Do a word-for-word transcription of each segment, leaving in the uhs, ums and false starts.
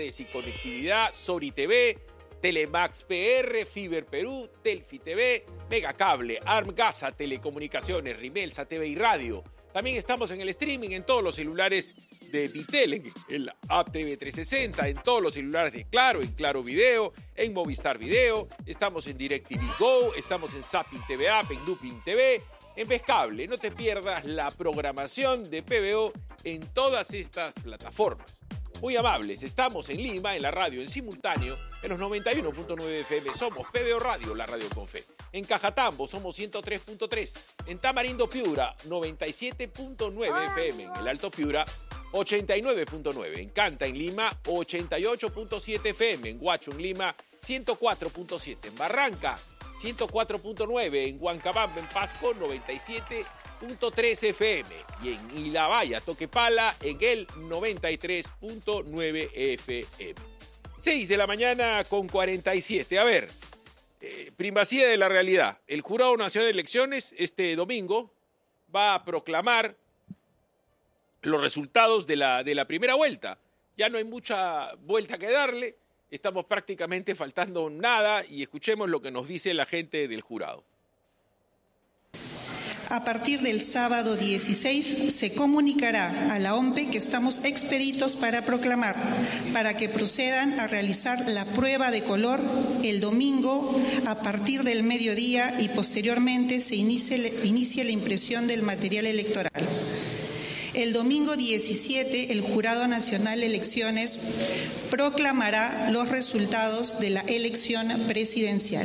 comunicaciones y conectividad, Sori T V, Telemax P R, Fiber Perú, Telfi T V, Megacable, Armgasa, Telecomunicaciones, Rimelsa T V y Radio. También estamos en el streaming en todos los celulares de Vitel, en el app T V trescientos sesenta, en todos los celulares de Claro, en Claro Video, en Movistar Video, estamos en DirecTV Go, estamos en Zapping T V App, en Duplin T V, en Pescable. No te pierdas la programación de P B O en todas estas plataformas. Muy amables, estamos en Lima, en la radio, en simultáneo, en los noventa y uno punto nueve F M. Somos P B O Radio, la radio con fe. En Cajatambo somos ciento tres punto tres. En Tamarindo Piura, noventa y siete punto nueve F M. En el Alto Piura, ochenta y nueve punto nueve. En Canta, en Lima, ochenta y ocho punto siete F M. En Huacho, en Lima, ciento cuatro punto siete. En Barranca, ciento cuatro punto nueve. En Huancabamba, en Pasco, noventa y siete punto tres F M. Y en Ilabaya, Toquepala, en el noventa y tres punto nueve F M. seis de la mañana con cuarenta y siete. A ver, eh, primacía de la realidad. El Jurado Nacional de Elecciones este domingo va a proclamar los resultados de la, de la primera vuelta. Ya no hay mucha vuelta que darle. Estamos prácticamente faltando nada y escuchemos lo que nos dice la gente del jurado. A partir del sábado dieciséis se comunicará a la O M P E que estamos expeditos para proclamar, para que procedan a realizar la prueba de color el domingo a partir del mediodía y posteriormente se inicie, inicie la impresión del material electoral. El domingo diecisiete, el Jurado Nacional de Elecciones proclamará los resultados de la elección presidencial.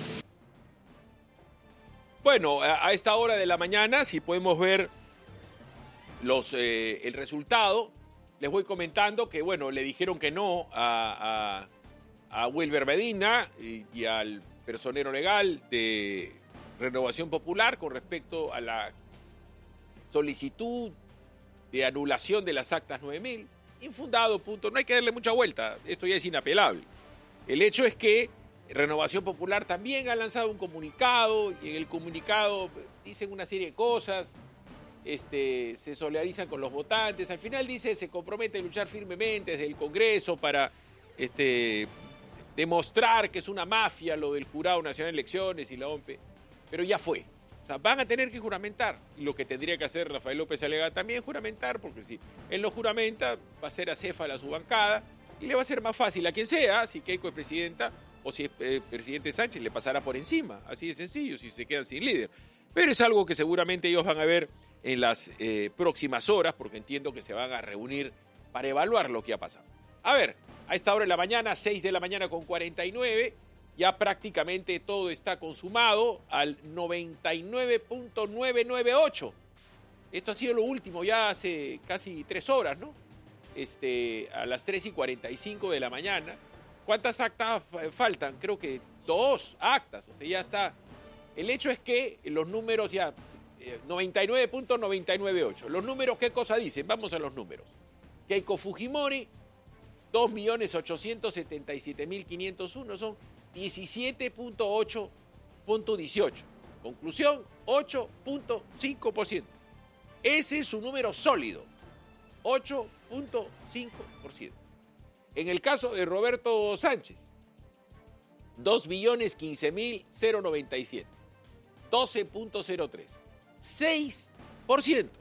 Bueno, a esta hora de la mañana, si podemos ver los, eh, el resultado, les voy comentando que, bueno, le dijeron que no a, a, a Wilber Medina y, y al personero legal de Renovación Popular con respecto a la solicitud de anulación de las actas nueve mil. Infundado, punto. No hay que darle mucha vuelta. Esto ya es inapelable. El hecho es que Renovación Popular también ha lanzado un comunicado y en el comunicado dicen una serie de cosas, este, se solidarizan con los votantes, al final dice se compromete a luchar firmemente desde el Congreso para este, demostrar que es una mafia lo del Jurado Nacional de Elecciones y la O M P E, pero ya fue. O sea, van a tener que juramentar, y lo que tendría que hacer Rafael López Aliaga también juramentar, porque si él no juramenta va a ser acéfala su bancada y le va a ser más fácil a quien sea, si Keiko es presidenta, o si es eh, presidente Sánchez, le pasará por encima. Así de sencillo, si se quedan sin líder. Pero es algo que seguramente ellos van a ver en las eh, próximas horas, porque entiendo que se van a reunir para evaluar lo que ha pasado. A ver, a esta hora de la mañana, seis de la mañana con cuarenta y nueve, ya prácticamente todo está consumado al noventa y nueve punto novecientos noventa y ocho. Esto ha sido lo último, ya hace casi tres horas, ¿no? Este, a las tres y cuarenta y cinco de la mañana. ¿Cuántas actas faltan? Creo que dos actas, o sea, ya está. El hecho es que los números ya, eh, noventa y nueve punto novecientos noventa y ocho. Los números, ¿qué cosa dicen? Vamos a los números. Keiko Fujimori, dos millones ochocientos setenta y siete mil quinientos uno, son diecisiete punto ocho punto dieciocho. Conclusión, ocho punto cinco por ciento. Ese es su número sólido, ocho punto cinco por ciento. En el caso de Roberto Sánchez, dos millones quince mil noventa y siete, doce punto cero tres, seis por ciento,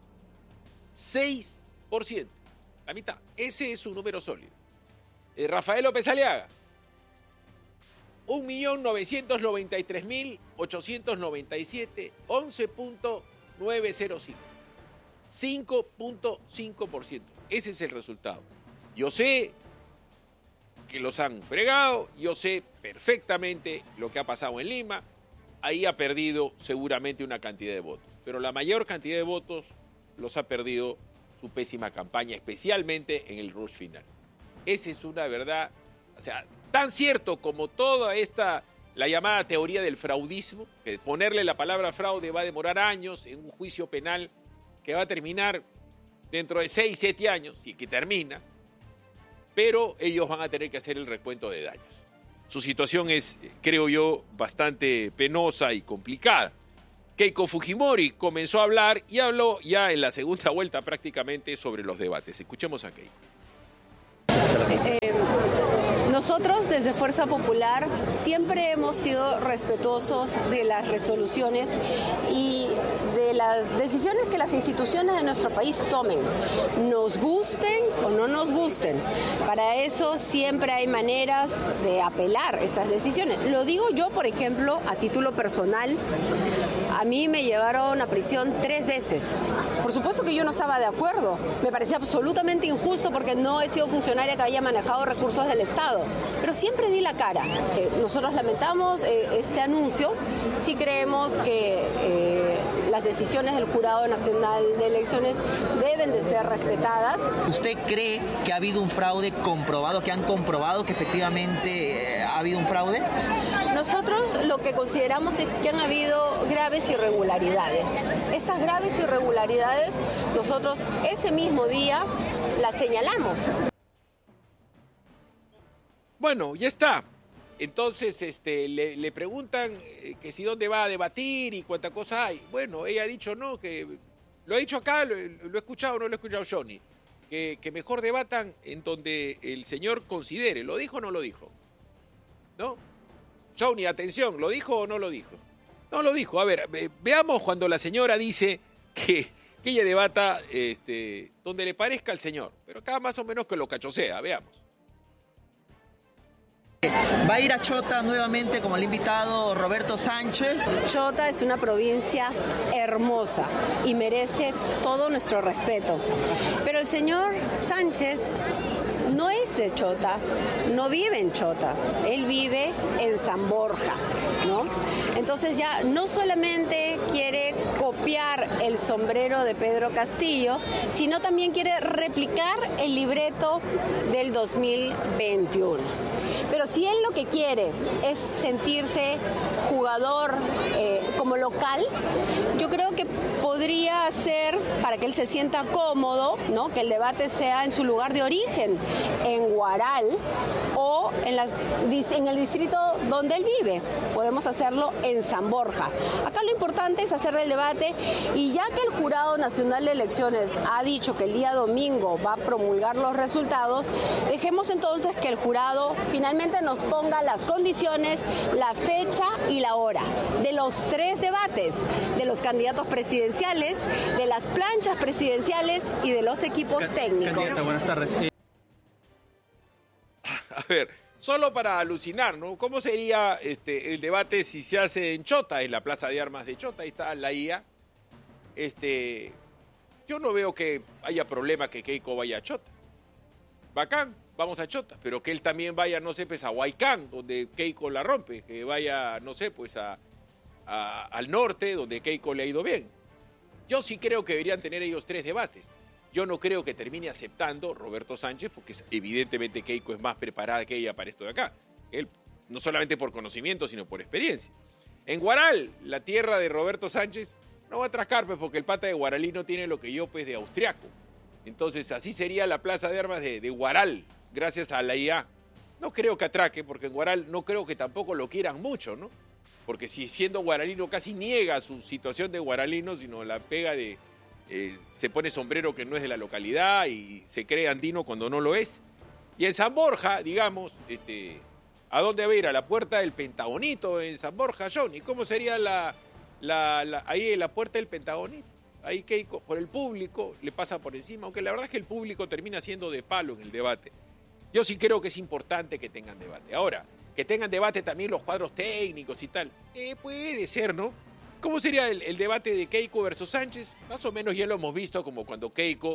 seis por ciento, la mitad. Ese es su número sólido. Eh, Rafael López Aliaga, un millón novecientos noventa y tres mil ochocientos noventa y siete, once punto novecientos cinco, cinco punto cinco por ciento. Ese es el resultado. Yo sé que los han fregado, yo sé perfectamente lo que ha pasado en Lima, ahí ha perdido seguramente una cantidad de votos, pero la mayor cantidad de votos los ha perdido su pésima campaña, especialmente en el rush final. Esa es una verdad, o sea, tan cierto como toda esta, la llamada teoría del fraudismo, que ponerle la palabra fraude va a demorar años en un juicio penal que va a terminar dentro de seis, siete años, y que termina, pero ellos van a tener que hacer el recuento de daños. Su situación es, creo yo, bastante penosa y complicada. Keiko Fujimori comenzó a hablar y habló ya en la segunda vuelta prácticamente sobre los debates. Escuchemos a Keiko. Eh, Nosotros desde Fuerza Popular siempre hemos sido respetuosos de las resoluciones y de las decisiones que las instituciones de nuestro país tomen, nos gusten o no nos gusten. Para eso siempre hay maneras de apelar esas decisiones. Lo digo yo, por ejemplo, a título personal. A mí me llevaron a prisión tres veces. Por supuesto que yo no estaba de acuerdo. Me parecía absolutamente injusto porque no he sido funcionaria que haya manejado recursos del Estado. Pero siempre di la cara. Eh, nosotros lamentamos eh, este anuncio. Sí creemos que eh, las decisiones del Jurado Nacional de Elecciones deben de ser respetadas. ¿Usted cree que ha habido un fraude comprobado, que han comprobado que efectivamente eh, ha habido un fraude? Nosotros lo que consideramos es que han habido graves irregularidades. Esas graves irregularidades nosotros ese mismo día las señalamos. Bueno, ya está. Entonces este, le, le preguntan eh, que si dónde va a debatir y cuánta cosa hay. Bueno, ella ha dicho no, que lo ha dicho acá, lo, lo he escuchado o no lo he escuchado Johnny, que, que mejor debatan en donde el señor considere. ¿Lo dijo o no lo dijo? ¿No? Johnny, atención, ¿lo dijo o no lo dijo? No lo dijo. A ver, veamos cuando la señora dice que, que ella debata este, donde le parezca al señor. Pero acá más o menos que lo cachosea, veamos. ¿Va a ir a Chota nuevamente como el invitado Roberto Sánchez? Chota es una provincia hermosa y merece todo nuestro respeto. Pero el señor Sánchez no es de Chota, no vive en Chota, él vive en San Borja, ¿no? Entonces ya no solamente quiere copiar el sombrero de Pedro Castillo, sino también quiere replicar el libreto del dos mil veintiuno. Pero si él lo que quiere es sentirse jugador eh, como local, yo creo que podría ser, para que él se sienta cómodo, ¿no?, que el debate sea en su lugar de origen, en Huaral o en, las, en el distrito donde él vive. Podemos hacerlo en San Borja. Acá lo importante es hacer el debate, y ya que el Jurado Nacional de Elecciones ha dicho que el día domingo va a promulgar los resultados, dejemos entonces que el jurado finalmente nos ponga las condiciones, la fecha y la hora de los tres debates, de los candidatos presidenciales, de las planchas presidenciales y de los equipos técnicos. Candidata, buenas tardes. A ver, solo para alucinar, ¿no? ¿Cómo sería este, el debate si se hace en Chota, en la Plaza de Armas de Chota? Ahí está la I A. Este, yo no veo que haya problema que Keiko vaya a Chota. Bacán, vamos a Chota, pero que él también vaya, no sé, pues a Huaycán, donde Keiko la rompe, que vaya, no sé, pues a, a, al norte, donde Keiko le ha ido bien. Yo sí creo que deberían tener ellos tres debates. Yo no creo que termine aceptando Roberto Sánchez, porque evidentemente Keiko es más preparada que ella para esto de acá. Él, no solamente por conocimiento, sino por experiencia. En Huaral, la tierra de Roberto Sánchez, no va a atracar, pues, porque el pata de guaralino tiene lo que yo, pues, de austriaco. Entonces, así sería la Plaza de Armas de, de Huaral, gracias a la I A. No creo que atraque, porque en Huaral no creo que tampoco lo quieran mucho, ¿no? Porque si siendo guaralino casi niega su situación de guaralino, sino la pega de... Eh, se pone sombrero que no es de la localidad y se cree andino cuando no lo es. Y en San Borja, digamos, este, ¿a dónde va a ir? A la puerta del Pentagonito en San Borja, Johnny. ¿Cómo sería la, la, la, ahí en la puerta del Pentagonito? Ahí Keiko, por el público, le pasa por encima, aunque la verdad es que el público termina siendo de palo en el debate. Yo sí creo que es importante que tengan debate. Ahora, que tengan debate también los cuadros técnicos y tal, eh, puede ser, ¿no? ¿Cómo sería el, el debate de Keiko versus Sánchez? Más o menos ya lo hemos visto, como cuando Keiko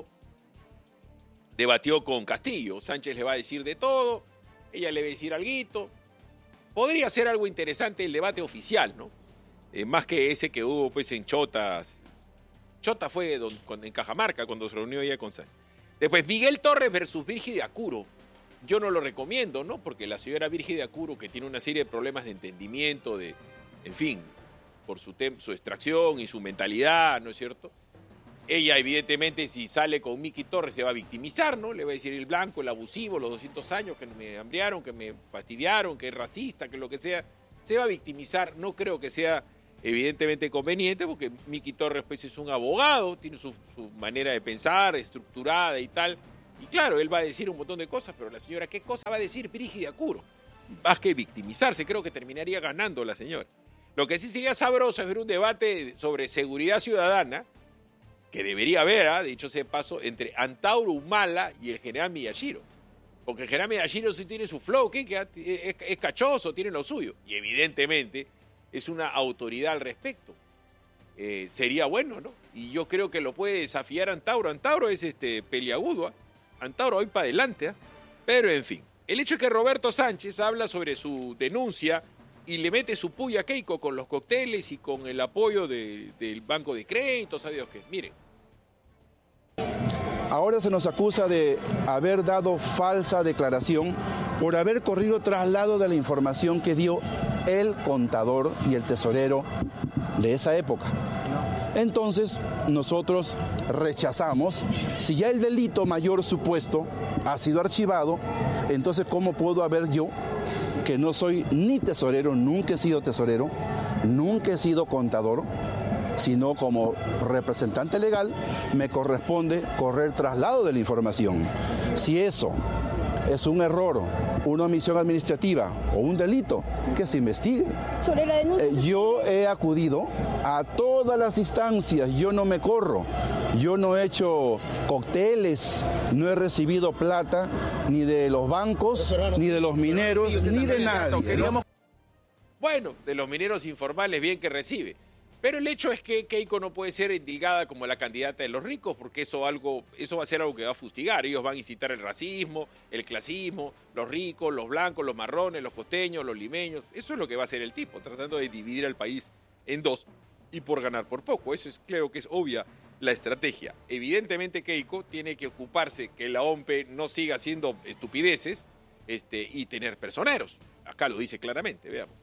debatió con Castillo. Sánchez le va a decir de todo, ella le va a decir alguito. Podría ser algo interesante el debate oficial, ¿no? Eh, más que ese que hubo pues en Chotas. Chota fue don, en Cajamarca cuando se reunió ella con Sánchez. Después Miguel Torres versus Virgilio Acuro. Yo no lo recomiendo, ¿no? Porque la señora Virgilio Acuro, que tiene una serie de problemas de entendimiento, de, en fin, por su, tem- su extracción y su mentalidad, ¿no es cierto? Ella, evidentemente, si sale con Miki Torres, se va a victimizar, ¿no? Le va a decir el blanco, el abusivo, los doscientos años que me hambriaron, que me fastidiaron, que es racista, que lo que sea. Se va a victimizar. No creo que sea, evidentemente, conveniente, porque Miki Torres, pues, es un abogado, tiene su, su manera de pensar, estructurada y tal. Y claro, él va a decir un montón de cosas, pero la señora, ¿qué cosa va a decir Brígida Curo? Más que victimizarse, creo que terminaría ganando la señora. Lo que sí sería sabroso es ver un debate sobre seguridad ciudadana, que debería haber, ¿eh? dicho sea de paso, entre Antauro Humala y el general Miyashiro. Porque el general Miyashiro sí tiene su flow, ¿qué? Que es, es cachoso, tiene lo suyo. Y evidentemente es una autoridad al respecto. Eh, sería bueno, ¿no? Y yo creo que lo puede desafiar Antauro. Antauro es este peliagudo, ¿eh? Antauro hoy para adelante, ¿eh? Pero en fin, el hecho es que Roberto Sánchez habla sobre su denuncia y le mete su puya a Keiko con los cócteles y con el apoyo de, del Banco de Crédito, ¿sabe Dios qué? Miren. Ahora se nos acusa de haber dado falsa declaración por haber corrido traslado de la información que dio el contador y el tesorero de esa época. Entonces, nosotros rechazamos. Si ya el delito mayor supuesto ha sido archivado, entonces ¿cómo puedo haber yo, que no soy ni tesorero, nunca he sido tesorero, nunca he sido contador, sino como representante legal, me corresponde correr traslado de la información? Si eso es un error, una omisión administrativa o un delito, que se investigue. Sobre la denuncia. Eh, yo he acudido a todas las instancias, yo no me corro, yo no he hecho cócteles, no he recibido plata ni de los bancos, ni de los mineros, ni de nadie, ¿no? Bueno, de los mineros informales bien que recibe. Pero el hecho es que Keiko no puede ser indicada como la candidata de los ricos, porque eso, algo, eso va a ser algo que va a fustigar. Ellos van a incitar el racismo, el clasismo, los ricos, los blancos, los marrones, los costeños, los limeños. Eso es lo que va a hacer el tipo, tratando de dividir al país en dos y por ganar por poco. Eso es, creo que es obvia la estrategia. Evidentemente Keiko tiene que ocuparse que la O M P no siga haciendo estupideces este, y tener personeros. Acá lo dice claramente, veamos.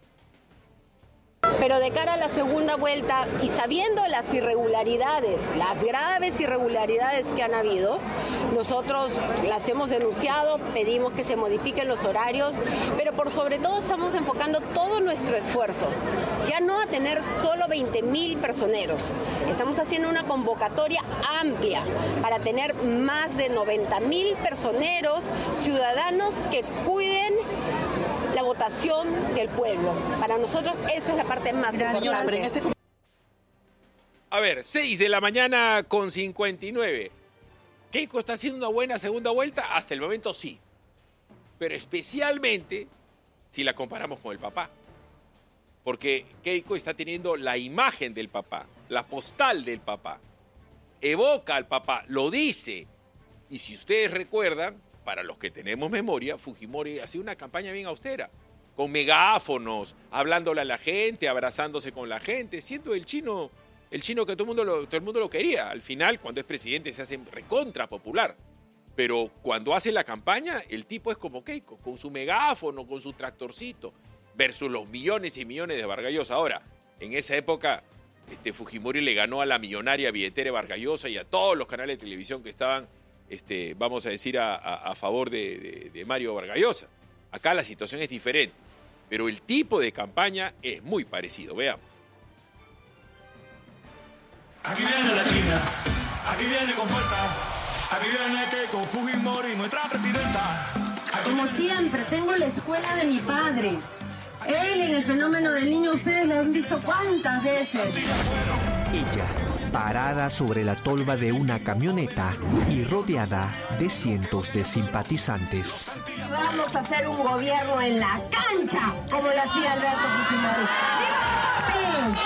Pero de cara a la segunda vuelta y sabiendo las irregularidades, las graves irregularidades que han habido, nosotros las hemos denunciado, pedimos que se modifiquen los horarios, pero por sobre todo estamos enfocando todo nuestro esfuerzo, ya no a tener solo veinte mil personeros, estamos haciendo una convocatoria amplia para tener más de noventa mil personeros, ciudadanos que cuiden la votación del pueblo. Para nosotros eso es la parte más importante. A ver, seis de la mañana con cincuenta y nueve. ¿Keiko está haciendo una buena segunda vuelta? Hasta el momento sí. Pero especialmente si la comparamos con el papá. Porque Keiko está teniendo la imagen del papá, la postal del papá. Evoca al papá, lo dice. Y si ustedes recuerdan, para los que tenemos memoria, Fujimori hacía una campaña bien austera, con megáfonos, hablándole a la gente, abrazándose con la gente, siendo el chino, el chino que todo el mundo lo, todo el mundo lo quería. Al final, cuando es presidente, se hace recontra popular. Pero cuando hace la campaña, el tipo es como Keiko, con su megáfono, con su tractorcito, versus los millones y millones de Vargas Llosa. Ahora, en esa época, este, Fujimori le ganó a la millonaria billetera Vargas Llosa y a todos los canales de televisión que estaban, Este, vamos a decir, a, a, a favor de, de, de Mario Vargas Llosa. Acá la situación es diferente, pero el tipo de campaña es muy parecido. Veamos. Aquí viene la China, aquí viene con fuerza, aquí viene Keiko Fujimori, nuestra presidenta. Aquí Como viene... siempre, tengo la escuela de mi padre. Él en el fenómeno del niño, ustedes lo han visto cuántas veces. Ella, parada sobre la tolva de una camioneta y rodeada de cientos de simpatizantes. Vamos a hacer un gobierno en la cancha, como lo hacía Alberto Fujimori. ¡Viva!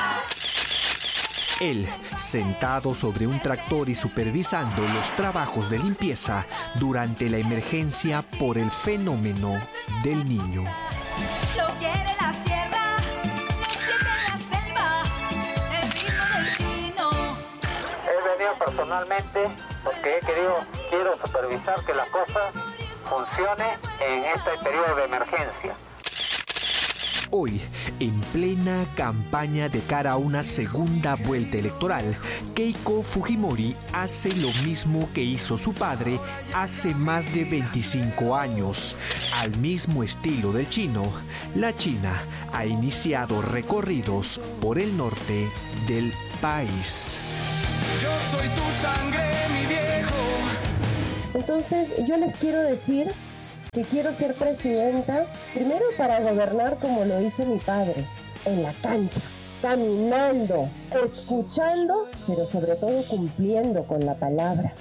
Él, sentado sobre un tractor y supervisando los trabajos de limpieza durante la emergencia por el fenómeno del niño. Lo quiere la sierra, lo quiere la selva, el ritmo del chino. He venido personalmente porque he querido, quiero supervisar que la cosa funcione en este periodo de emergencia. Hoy, en plena campaña de cara a una segunda vuelta electoral, Keiko Fujimori hace lo mismo que hizo su padre hace más de veinticinco años. Al mismo estilo del chino, la China ha iniciado recorridos por el norte del país. Yo soy tu sangre, mi viejo, Entonces yo les quiero decir que quiero ser presidenta, primero para gobernar como lo hizo mi padre, en la cancha, caminando, escuchando, pero sobre todo cumpliendo con la palabra.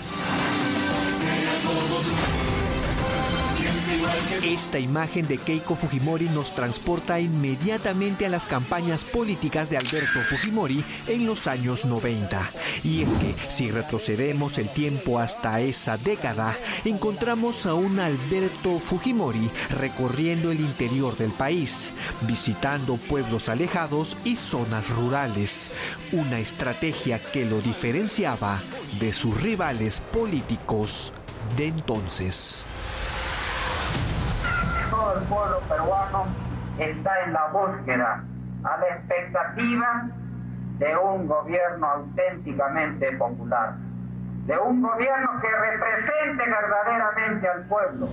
Esta imagen de Keiko Fujimori nos transporta inmediatamente a las campañas políticas de Alberto Fujimori en los años noventa. Y es que, si retrocedemos el tiempo hasta esa década, encontramos a un Alberto Fujimori recorriendo el interior del país, visitando pueblos alejados y zonas rurales. Una estrategia que lo diferenciaba de sus rivales políticos de entonces. Todo el pueblo peruano está en la búsqueda, a la expectativa de un gobierno auténticamente popular, de un gobierno que represente verdaderamente al pueblo.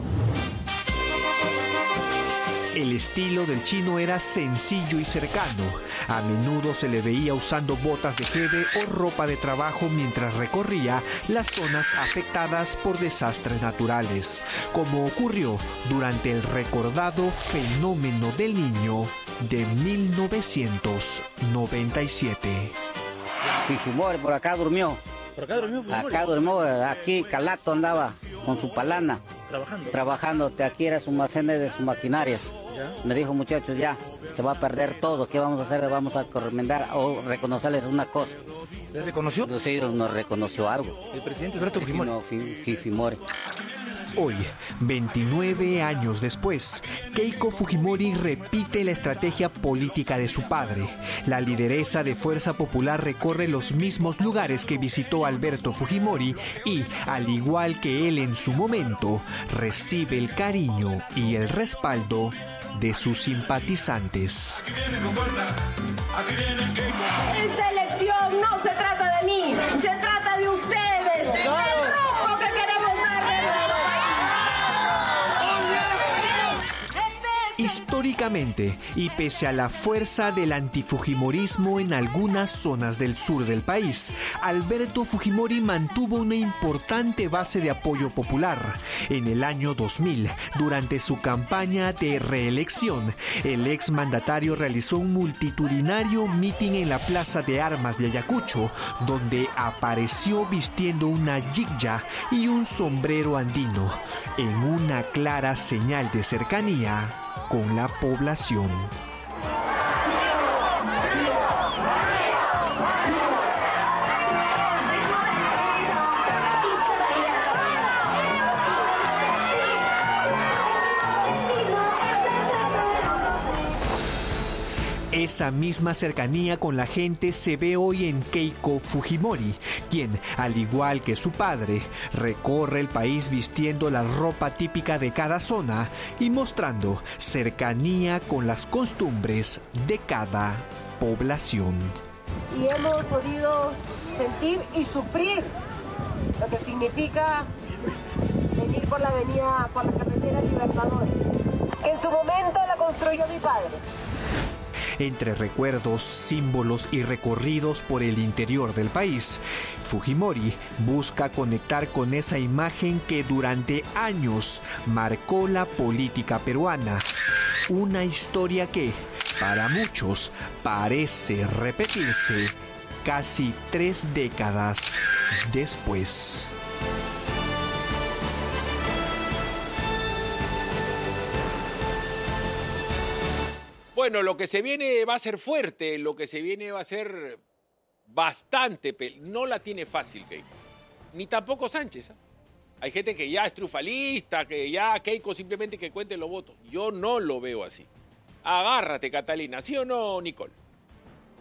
El estilo del chino era sencillo y cercano. A menudo se le veía usando botas de jeve o ropa de trabajo mientras recorría las zonas afectadas por desastres naturales, como ocurrió durante el recordado fenómeno del Niño de mil novecientos noventa y siete. Fujimori por acá durmió. ¿Por acá durmió Fujimori? Acá durmió, aquí Calato andaba con su palana. ¿Trabajando? Trabajando, aquí era su almacén de sus maquinarias. ¿Ya? Me dijo, muchachos, ya, se va a perder todo. ¿Qué vamos a hacer? Vamos a recomendar o reconocerles una cosa. ¿Les reconoció? Sí, nos reconoció algo. ¿El presidente Alberto Fujimori? No, Fujimori. Hoy, veintinueve años después, Keiko Fujimori repite la estrategia política de su padre. La lideresa de Fuerza Popular recorre los mismos lugares que visitó Alberto Fujimori y, al igual que él en su momento, recibe el cariño y el respaldo de sus simpatizantes. Esta elección no se trata de mí, se trata de ustedes, del rumbo que queremos darle. Históricamente, y pese a la fuerza del antifujimorismo en algunas zonas del sur del país, Alberto Fujimori mantuvo una importante base de apoyo popular. En el año dos mil, durante su campaña de reelección, el exmandatario realizó un multitudinario mitin en la Plaza de Armas de Ayacucho, donde apareció vistiendo una yigya y un sombrero andino, en una clara señal de cercanía con la población. Esa misma cercanía con la gente se ve hoy en Keiko Fujimori, quien, al igual que su padre, recorre el país vistiendo la ropa típica de cada zona y mostrando cercanía con las costumbres de cada población. Y hemos podido sentir y sufrir lo que significa venir por la avenida, por la carretera Libertadores. En su momento la construyó mi padre. Entre recuerdos, símbolos y recorridos por el interior del país, Fujimori busca conectar con esa imagen que durante años marcó la política peruana. Una historia que, para muchos, parece repetirse casi tres décadas después. Bueno, lo que se viene va a ser fuerte, lo que se viene va a ser bastante... Pe- no la tiene fácil Keiko, ni tampoco Sánchez. ¿eh? Hay gente que ya es trufalista, que ya Keiko simplemente que cuente los votos. Yo no lo veo así. Agárrate, Catalina, ¿sí o no, Nicole?